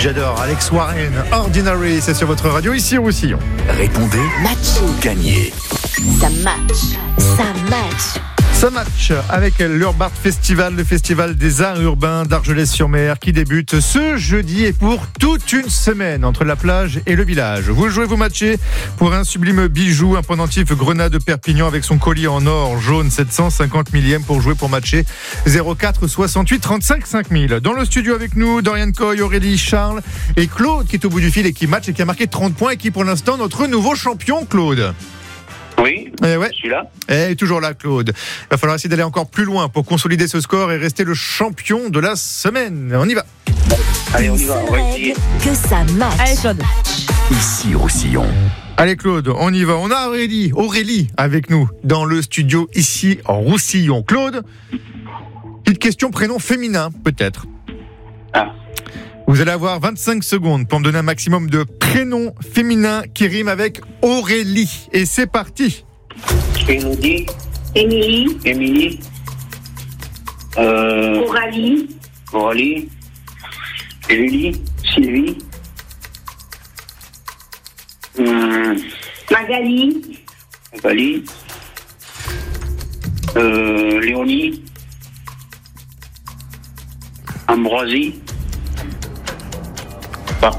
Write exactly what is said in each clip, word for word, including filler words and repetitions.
J'adore. Alex Warren, Ordinary, c'est sur votre radio ici au Roussillon. Répondez, Match. gagnez. Ça match. Ça match. Ça match avec l'Urban Festival, le festival des arts urbains d'Argelès-sur-Mer qui débute ce jeudi et pour toute une semaine entre la plage et le village. Vous jouez, vous matchez pour un sublime bijou, un pendentif Grenade de Perpignan avec son collier en or jaune sept cent cinquante millième pour jouer pour matcher zéro quatre soixante-huit trente-cinq cinq mille. Dans le studio avec nous, Dorian Coy, Aurélie, Charles et Claude qui est au bout du fil et qui match et qui a marqué trente points et qui est pour l'instant notre nouveau champion, Claude. Oui, Eh ouais. je suis là. Et toujours là, Claude. Il va falloir essayer d'aller encore plus loin pour consolider ce score et rester le champion de la semaine. On y va. Allez, on y va, on va Seule essayer. règle, que ça match. Allez, Claude. Ici Roussillon. Allez, Claude, on y va. On a Aurélie, Aurélie avec nous dans le studio ici en Roussillon. Claude, petite question prénom féminin, peut-être. Ah, Vous allez avoir vingt-cinq secondes pour me donner un maximum de prénoms féminins qui riment avec Aurélie. Et c'est parti. Élodie, Émilie, Émilie, euh, Coralie, Coralie, Julie, Sylvie, hum, Magali, Valie, euh, Léonie, Ambroisie. Bah.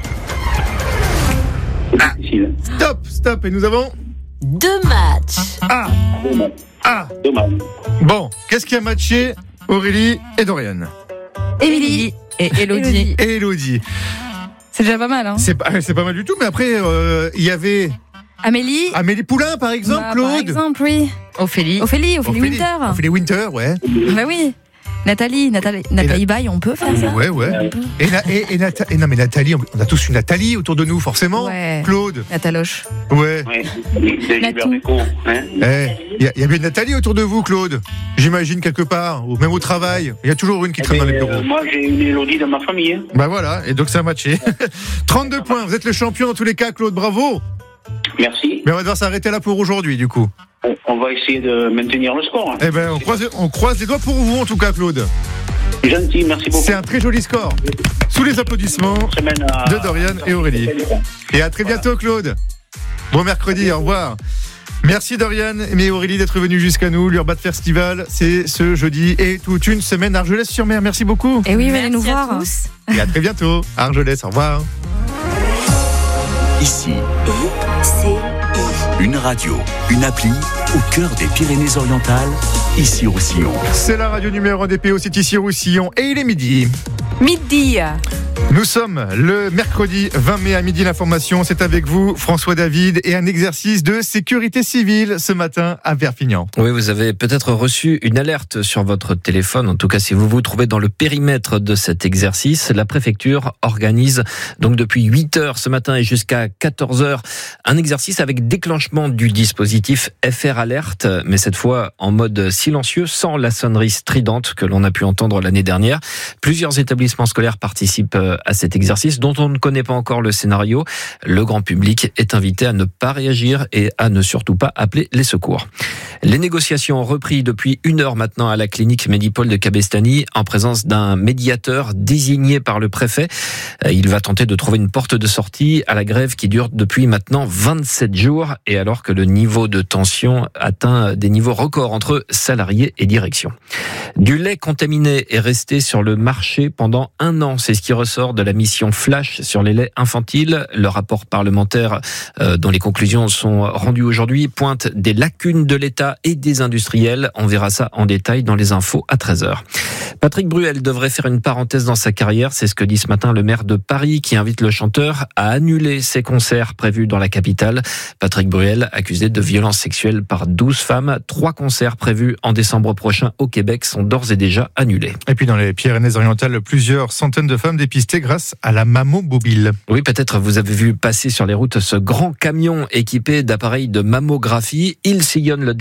C'est difficile. Stop, stop. Et nous avons... Deux matchs. Ah, Dommage. ah. Dommage. Bon, qu'est-ce qui a matché Aurélie et Dorian Émilie et Élodie. et Elodie. C'est déjà pas mal, hein. C'est pas, c'est pas mal du tout, mais après, il euh, y avait Amélie. Amélie Poulain, par exemple, Bah, Claude. Par exemple, oui. Ophélie. Ophélie, Ophélie Winter. Ophélie Winter, ouais. Bah oui. Nathalie, Nathalie, Nathalie Baye, on peut faire ça. Ouais, ouais. Et, Na- et, et, Nata- et non, mais Nathalie, on a tous une Nathalie autour de nous, forcément. Ouais. Claude. Nataloche. Ouais. Ouais, des Natou. Libertéco, hein. Il y, y a bien une Nathalie autour de vous, Claude. J'imagine quelque part, ou même au travail. Il y a toujours une qui traîne dans les Eh ben, bureaux. euh, moi, j'ai une Élodie dans ma famille. Hein. Bah voilà, et donc ça a matché. trente-deux points, vous êtes le champion dans tous les cas, Claude, bravo. Merci. Mais on va devoir s'arrêter là pour aujourd'hui, du coup. On- On va essayer de maintenir le score. Hein. Eh ben, on croise, on croise les doigts pour vous, en tout cas, Claude. Gentil, merci beaucoup. C'est un très joli score. Sous les applaudissements Semaine à- de Dorian et Aurélie. Et à très bientôt, Claude. Bon mercredi, au revoir. Merci Dorian et Aurélie d'être venus jusqu'à nous. L'Urban Festival, c'est ce jeudi et toute une semaine à Argelès-sur-Mer. Merci beaucoup. Et oui, venez Merci nous à voir. tous. Et à très bientôt. À Argelès, au revoir. Ici, Et c'est une radio, une appli au cœur des Pyrénées-Orientales. Ici Roussillon. C'est la radio numéro un des P O, c'est ici Roussillon et il est midi. Midi. Nous sommes le mercredi vingt mai à midi. L'information, c'est avec vous, François David, et un exercice de sécurité civile ce matin à Perpignan. Oui, vous avez peut-être reçu une alerte sur votre téléphone. En tout cas, si vous vous trouvez dans le périmètre de cet exercice, la préfecture organise donc depuis huit heures ce matin et jusqu'à quatorze heures un exercice avec déclenchement du dispositif F R Alerte, mais cette fois en mode silencieux, sans la sonnerie stridente que l'on a pu entendre l'année dernière. Plusieurs établissements scolaires participent à cet exercice dont on ne connaît pas encore le scénario. Le grand public est invité à ne pas réagir et à ne surtout pas appeler les secours. Les négociations ont repris depuis une heure maintenant à la clinique Medipol de Cabestany en présence d'un médiateur désigné par le préfet. Il va tenter de trouver une porte de sortie à la grève qui dure depuis maintenant vingt-sept jours et alors que le niveau de tension atteint des niveaux records entre salariés et direction. Du lait contaminé est resté sur le marché pendant un an. C'est ce qui ressort de la mission Flash sur les laits infantiles. Le rapport parlementaire euh, dont les conclusions sont rendues aujourd'hui pointe des lacunes de l'État et des industriels. On verra ça en détail dans les infos à treize heures. Patrick Bruel devrait faire une parenthèse dans sa carrière. C'est ce que dit ce matin le maire de Paris qui invite le chanteur à annuler ses concerts prévus dans la capitale. Patrick Bruel, accusé de violences sexuelles par douze femmes. Trois concerts prévus en décembre prochain au Québec sont d'ores et déjà annulés. Et puis dans les Pyrénées-Orientales, plusieurs centaines de femmes dépistées grâce à la mammobile. Oui, peut-être vous avez vu passer sur les routes ce grand camion équipé d'appareils de mammographie. Il sillonne le